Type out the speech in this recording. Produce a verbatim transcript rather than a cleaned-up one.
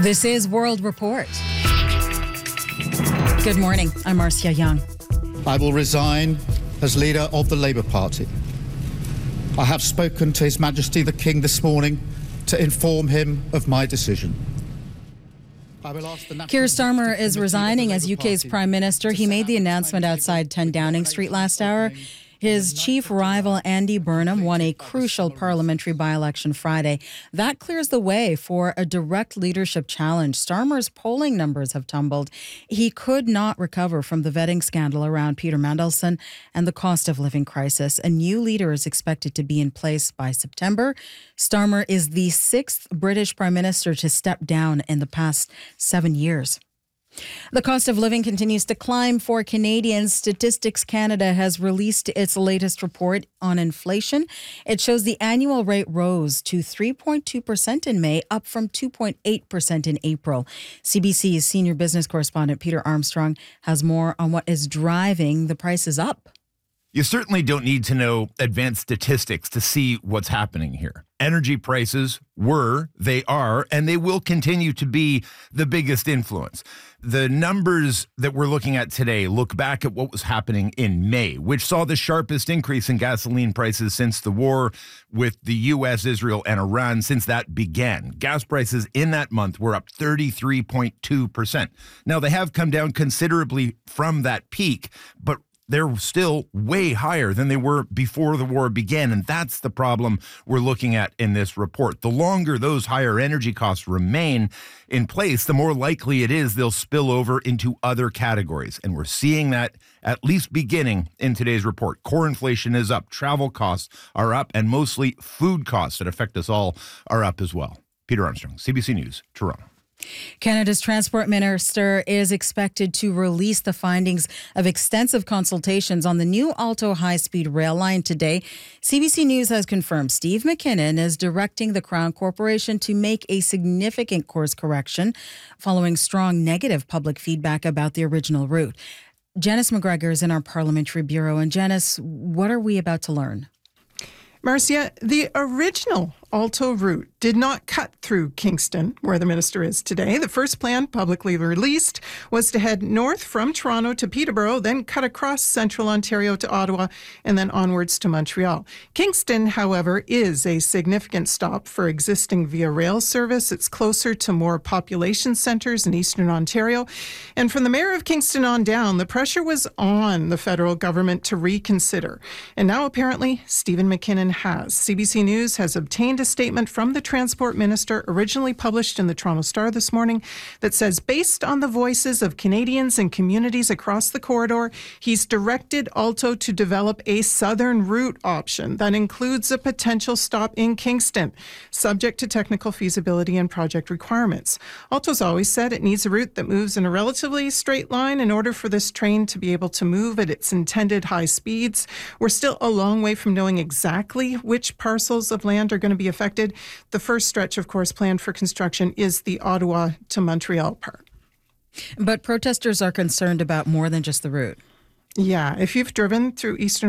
This is World Report. Good morning. I'm Marcia Young. I will resign as leader of the Labour Party. I have spoken to His Majesty the King this morning to inform him of my decision. Keir Starmer is resigning as U K's Prime Minister. He made the announcement outside ten Downing Street last hour. His chief rival, Andy Burnham, won a crucial parliamentary by-election Friday. That clears the way for a direct leadership challenge. Starmer's polling numbers have tumbled. He could not recover from the vetting scandal around Peter Mandelson and the cost of living crisis. A new leader is expected to be in place by September. Starmer is the sixth British Prime Minister to step down in the past seven years. The cost of living continues to climb for Canadians. Statistics Canada has released its latest report on inflation. It shows the annual rate rose to three point two percent in May, up from two point eight percent in April. C B C's senior business correspondent Peter Armstrong has more on what is driving the prices up. You certainly don't need to know advanced statistics to see what's happening here. Energy prices were, they are, and they will continue to be the biggest influence. The numbers that we're looking at today look back at what was happening in May, which saw the sharpest increase in gasoline prices since the war with the U S, Israel, and Iran since that began. Gas prices in that month were up thirty-three point two percent. Now, they have come down considerably from that peak, but they're still way higher than they were before the war began. And that's the problem we're looking at in this report. The longer those higher energy costs remain in place, the more likely it is they'll spill over into other categories. And we're seeing that at least beginning in today's report. Core inflation is up, travel costs are up, and mostly food costs that affect us all are up as well. Peter Armstrong, C B C News, Toronto. Canada's Transport Minister is expected to release the findings of extensive consultations on the new Alto high-speed rail line today. C B C News has confirmed Steve McKinnon is directing the Crown Corporation to make a significant course correction following strong negative public feedback about the original route. Janice McGregor is in our Parliamentary Bureau. And Janice, what are we about to learn? Marcia, the original Alto route did not cut through Kingston, where the minister is today. The first plan, publicly released, was to head north from Toronto to Peterborough, then cut across central Ontario to Ottawa, and then onwards to Montreal. Kingston, however, is a significant stop for existing Via Rail service. It's closer to more population centres in eastern Ontario. And from the mayor of Kingston on down, the pressure was on the federal government to reconsider. And now apparently Stephen McKinnon has. C B C News has obtained a statement from the Transport Minister, originally published in the Toronto Star this morning, that says, based on the voices of Canadians and communities across the corridor, he's directed Alto to develop a southern route option that includes a potential stop in Kingston, subject to technical feasibility and project requirements. Alto's always said it needs a route that moves in a relatively straight line in order for this train to be able to move at its intended high speeds. We're still a long way from knowing exactly which parcels of land are going to be affected. The first stretch, of course, planned for construction is the Ottawa to Montreal part. But protesters are concerned about more than just the route. Yeah, if you've driven through eastern